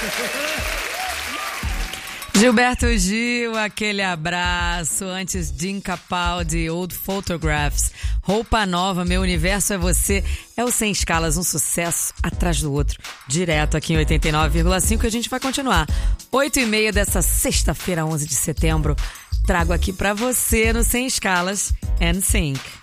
Gilberto Gil, aquele abraço. Antes, Jim Capaldi, Old Photographs. Roupa Nova, Meu Universo é Você. É o Sem Escalas, um sucesso atrás do outro. Direto aqui em 89,5, a gente vai continuar. 8h30 dessa sexta-feira, 11 de setembro. Trago aqui pra você no Sem Escalas, NSYNC.